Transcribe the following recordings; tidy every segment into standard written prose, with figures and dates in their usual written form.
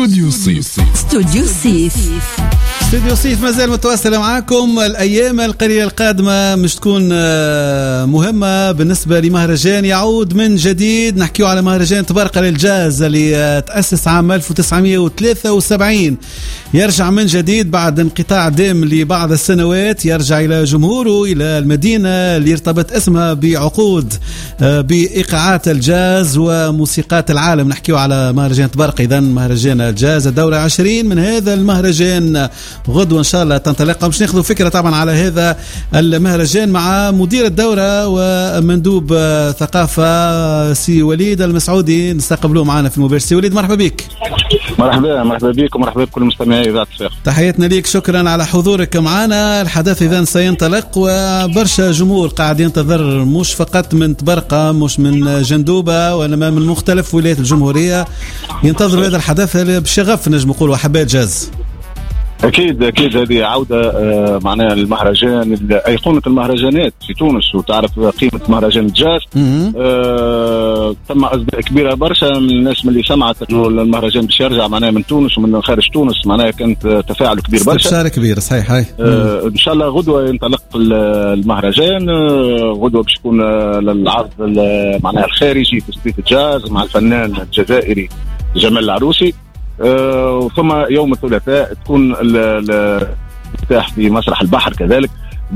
استوديو صيف. استوديو صيف ما زال متواصل معاكم. الأيام القليلة القادمة مش تكون مهمة بالنسبة لمهرجان يعود من جديد. نحكيه على مهرجان تبارقة للجاز اللي تأسس عام 1973. يرجع من جديد بعد انقطاع دائم لبعض السنوات، يرجع إلى جمهوره، إلى المدينة اللي ارتبط اسمها بعقود بإيقاعات الجاز وموسيقات العالم. نحكيه على مهرجان تبارقة، إذن مهرجان الجاز الدورة 20 من هذا المهرجان. غدوة إن شاء الله تنطلق. مش ناخذوا فكرة طبعا على هذا المهرجان مع مدير الدورة ومندوب ثقافة سي وليد المسعودي، نستقبلوه معنا في المباشر. سي وليد مرحبا بك. مرحبا بك ومرحبا بكل مستمعي إذاعة الصيف. تحياتنا ليك، شكرا على حضورك معنا. الحدث إذن سينطلق وبرشا جمهور قاعد ينتظر، مش فقط من تبرقة، مش من جندوبة وإنما من مختلف ولايات الجمهورية، ينتظروا هذا الحدث بشغف نجم نقولوا حبات جاز. أكيد هذه عودة معناها المهرجان، أيقونة المهرجانات في تونس، وتعرف قيمة مهرجان الجاز. تم أصداء كبيرة برشا من الناس من اللي سمعت المهرجان باش يرجع معناها من تونس ومن خارج تونس، معناها كانت تفاعل كبير برشا، استبشار كبير صحيح. هاي إن شاء الله غدوة ينطلق المهرجان. غدوة باش يكون للعرض معناها الخارجي في ستريت الجاز مع الفنان الجزائري جمال العروسي. ثم يوم الثلاثاء تكون الافتتاح في مسرح البحر كذلك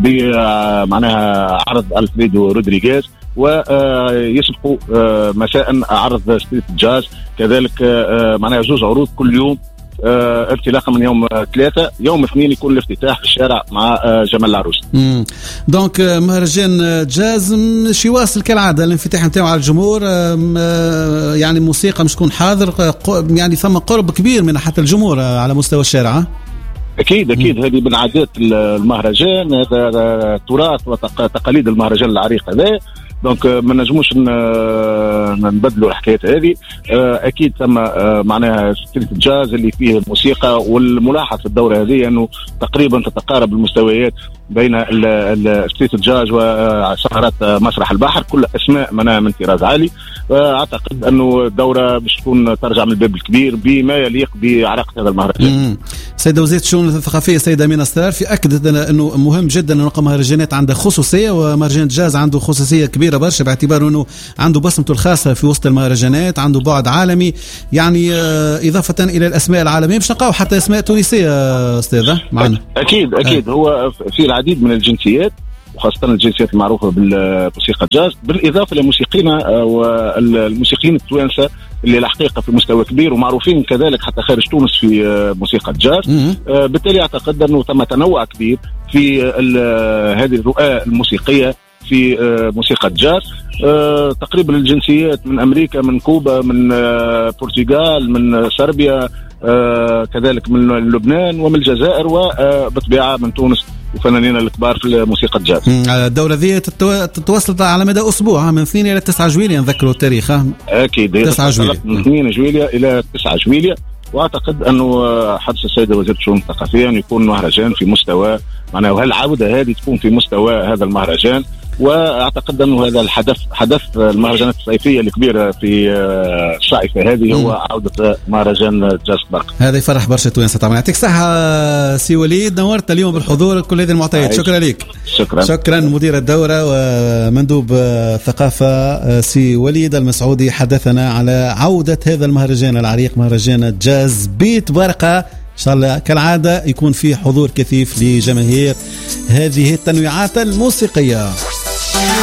بمعناها عرض ألفريدو رودريغيز، ويسبقوا مساء عرض ستريت الجاز كذلك معناها زوج عروض كل يوم، انطلاقا من يوم 3. يوم 2 يكون الافتتاح في الشارع مع جمال العروس. دونك مهرجان جاز مش يواصل كالعاده الانفتاح نتاعو على الجمهور، يعني موسيقى مش تكون حاضر، يعني ثم قرب كبير من حتى الجمهور على مستوى الشارع. اكيد هذه من عادات المهرجان، هذا تراث وتقاليد المهرجان العريق هذا. دونك ما نجموش نبدلوا الحكايات هذه. اكيد ثم معناها ستريت الجاز اللي فيه الموسيقى، والملاحظ في الدوره هذه انه تقريبا تتقارب المستويات بين ستريت الجاز وسهرات مسرح البحر، كل اسماء منها من طراز عالي. اعتقد انه الدوره باش تكون ترجع من الباب الكبير بما يليق بعراقه هذا المهرجان. سيده وزيره الشؤون الثقافيه السيده امينه ستار في اكدت انه مهم جدا انه مهرجانات عندها خصوصيه، ومهرجان الجاز عنده خصوصيه كبيره برشا باعتباره انه عنده بصمته الخاصه في وسط المهرجانات، عنده بعد عالمي يعني اضافه الى الاسماء العالميه. باش نلقاو حتى اسماء تونسيه استاذه معنا. اكيد هو في العديد من الجنسيات، وخاصة الجنسيات المعروفة بالموسيقى الجاز، بالإضافة لموسيقينا والموسيقيين التوانسة اللي الحقيقة في مستوى كبير ومعروفين كذلك حتى خارج تونس في موسيقى الجاز. بالتالي أعتقد أنه تم تنوع كبير في هذه الرؤى الموسيقية في موسيقى الجاز. تقريبا الجنسيات من أمريكا، من كوبا، من برتغال، من صربيا، كذلك من لبنان ومن الجزائر، وبطبيعة من تونس وفنانين الكبار في موسيقى الجاز. الدورة ذي تتواصل على مدى أسبوع من 2 إلى 9 جويلية، نذكروا التاريخ. أكيد 9 جويلية من 2 جويلية إلى 9 جويلية. وأعتقد أنه حدث السيدة وزيرة الشؤون الثقافية أن يكون مهرجان في مستوى معناه، وهالعودة هذه تكون في مستوى هذا المهرجان. واعتقد انه هذا حدث المهرجانات الصيفيه الكبيره في الصيفه هذه هو عوده مهرجان جاز تبارقة. هذا يفرح برشا توانسه طبعا. يعطيك الصحه سي وليد، نورت اليوم بالحضور كل هذه المعطيات. شكرا لك. شكرا مدير الدوره ومندوب ثقافه سي وليد المسعودي حدثنا على عوده هذا المهرجان العريق، مهرجان جاز بتبارقة. إن شاء الله كالعادة يكون فيه حضور كثيف لجماهير هذه التنويعات الموسيقية.